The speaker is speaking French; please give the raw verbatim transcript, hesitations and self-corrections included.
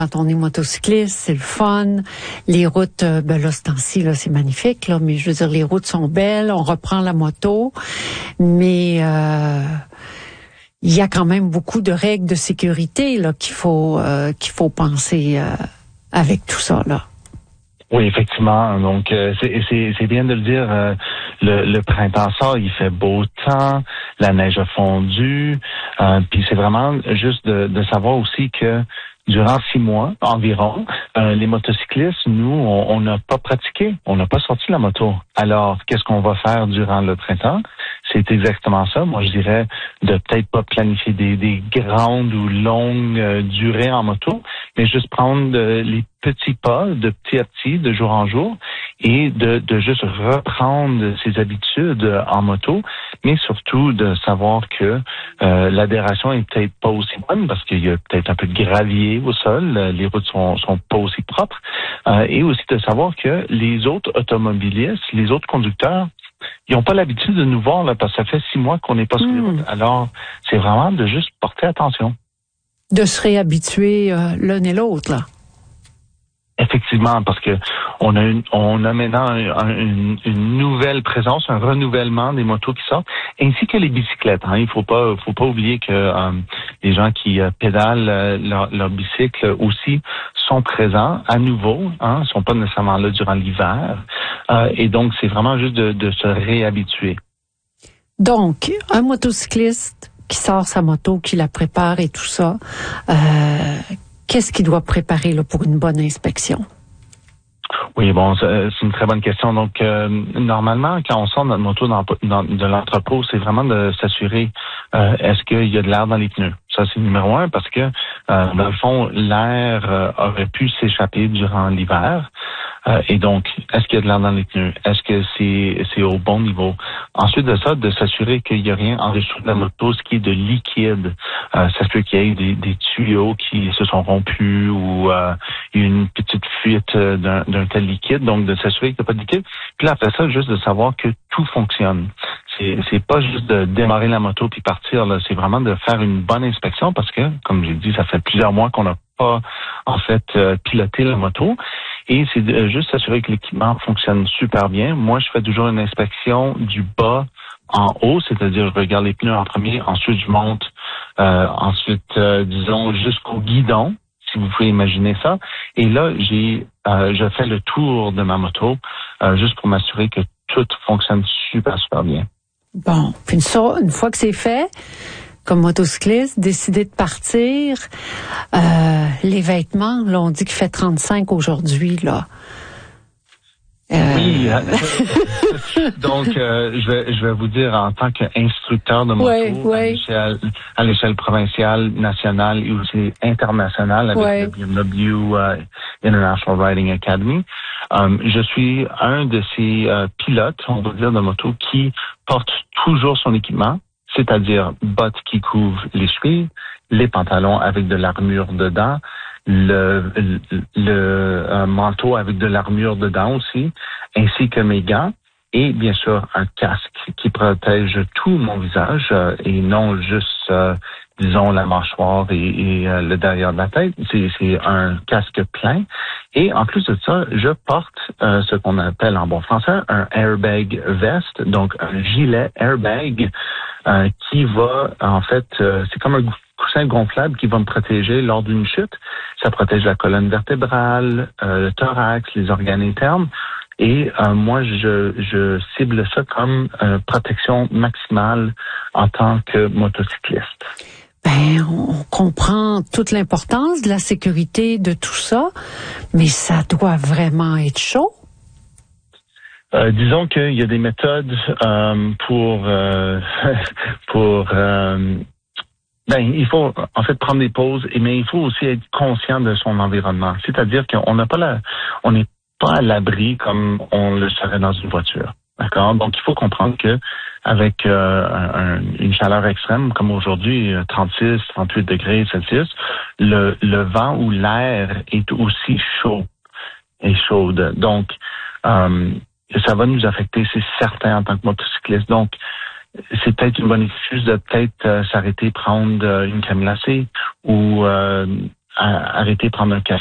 Quand on est motocycliste, c'est le fun. Les routes, ben là, ce temps-ci, là, c'est magnifique, là, mais je veux dire, les routes sont belles, on reprend la moto, mais euh, il y a quand même beaucoup de règles de sécurité là qu'il faut euh, qu'il faut penser euh, avec tout ça, là. Oui, effectivement. Donc, euh, c'est, c'est, c'est bien de le dire. Euh, le, le printemps sort, il fait beau temps, la neige a fondu. Euh, puis c'est vraiment juste de, de savoir aussi que durant six mois environ, euh, les motocyclistes, nous, on n'a pas pratiqué, on n'a pas sorti la moto. Alors, qu'est-ce qu'on va faire durant le printemps? C'est exactement ça. Moi, je dirais de peut-être pas planifier des, des grandes ou longues euh, durées en moto, mais juste prendre euh, les petits pas de petit à petit, de jour en jour, et de, de juste reprendre ses habitudes en moto, mais surtout de savoir que euh, l'adhération est peut-être pas aussi bonne parce qu'il y a peut-être un peu de gravier au sol, les routes sont, sont pas aussi propres, euh, et aussi de savoir que les autres automobilistes, les autres conducteurs, ils n'ont pas l'habitude de nous voir là, parce que ça fait six mois qu'on n'est pas sur les Mmh. routes. Alors, c'est vraiment de juste porter attention. De se réhabituer euh, l'un et l'autre, là. Effectivement, parce que on a une, on a maintenant un, un, une, une nouvelle présence, un renouvellement des motos qui sortent, ainsi que les bicyclettes. Hein. Il faut pas, faut pas oublier que euh, les gens qui euh, pédalent euh, leur, leur bicycle aussi sont présents à nouveau. Hein, sont pas nécessairement là durant l'hiver, euh, et donc c'est vraiment juste de, de se réhabituer. Donc, un motocycliste qui sort sa moto, qui la prépare et tout ça. Euh, Qu'est-ce qu'il doit préparer là, pour une bonne inspection? Oui, bon, c'est une très bonne question. Donc, euh, normalement, quand on sort notre moto dans, dans, de l'entrepôt, c'est vraiment de s'assurer euh, est-ce qu'il y a de l'air dans les pneus. Ça, c'est numéro un parce que, euh, dans le fond, l'air euh, aurait pu s'échapper durant l'hiver. Euh, et donc, est-ce qu'il y a de l'air dans les pneus? Est-ce que c'est c'est au bon niveau? Ensuite de ça, de s'assurer qu'il n'y a rien en dessous de la moto, ce qui est de liquide. Euh, ça se peut qu'il y ait des, des tuyaux qui se sont rompus ou euh, une petite fuite d'un, d'un tel liquide. Donc, de s'assurer qu'il n'y a pas de liquide. Puis là, après ça, juste de savoir que tout fonctionne. C'est, c'est pas juste de démarrer la moto puis partir, là. C'est vraiment de faire une bonne inspection parce que, comme j'ai dit, ça fait plusieurs mois qu'on n'a pas, en fait, euh, piloté la moto. Et c'est de, juste s'assurer que l'équipement fonctionne super bien. Moi, je fais toujours une inspection du bas en haut, c'est-à-dire je regarde les pneus en premier, ensuite je monte, euh, ensuite, euh, disons, jusqu'au guidon, si vous pouvez imaginer ça. Et là, j'ai, euh, je fais le tour de ma moto, euh, juste pour m'assurer que tout fonctionne super, super bien. Bon, puis une, so- une fois que c'est fait, comme motocycliste, décider de partir, euh, les vêtements, là, on dit qu'il fait trente-cinq aujourd'hui, là. Euh... Oui. Donc, euh, je vais je vais vous dire en tant qu'instructeur de moto ouais, ouais. à l'échelle à l'échelle provinciale, nationale et aussi internationale avec ouais. le B M W uh, International Riding Academy, um, je suis un de ces uh, pilotes, on va dire, de moto qui porte toujours son équipement, c'est-à-dire bottes qui couvrent les chevilles, les pantalons avec de l'armure dedans, le, le, le un manteau avec de l'armure dedans aussi, ainsi que mes gants et bien sûr un casque qui protège tout mon visage euh, et non juste, euh, disons, la mâchoire et, et euh, le derrière de la tête. C'est, c'est un casque plein. Et en plus de ça, je porte euh, ce qu'on appelle en bon français un airbag vest, donc un gilet airbag euh, qui va, en fait, euh, c'est comme un coussin gonflable qui va me protéger lors d'une chute. Ça protège la colonne vertébrale, euh, le thorax, les organes internes. Et euh, moi, je, je cible ça comme euh, protection maximale en tant que motocycliste. Ben, on comprend toute l'importance de la sécurité de tout ça, mais ça doit vraiment être chaud. Euh, disons qu'il y a des méthodes euh, pour euh, pour euh, ben il faut en fait prendre des pauses, mais il faut aussi être conscient de son environnement. C'est-à-dire qu'on n'a pas la, on n'est pas à l'abri comme on le serait dans une voiture. D'accord? Donc, il faut comprendre que avec euh, un, une chaleur extrême, comme aujourd'hui, trente-six, trente-huit degrés Celsius, le, le vent ou l'air est aussi chaud et chaude. Donc, euh, ça va nous affecter, c'est certain, en tant que motocycliste. Donc, c'est peut-être une bonne excuse de peut-être euh, s'arrêter, prendre euh, une crème glacée ou euh, arrêter de prendre un café.